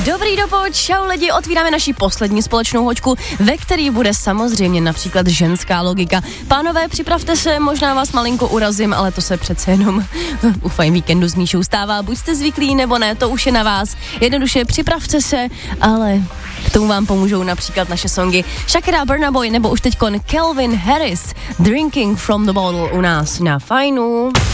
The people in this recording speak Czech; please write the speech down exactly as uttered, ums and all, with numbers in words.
Dobrý dopoč, čau lidi, otvíráme naši poslední společnou hoďku, ve který bude samozřejmě například ženská logika. Pánové, připravte se, možná vás malinko urazím, ale to se přece jenom u Fajn víkendu s Míšou stává. Buď jste zvyklí, nebo ne, to už je na vás. Jednoduše připravte se, ale k tomu vám pomůžou například naše songy Shakira, Burna Boy nebo už teďkon Calvin Harris, Drinking from the Bottle u nás na Fajnu.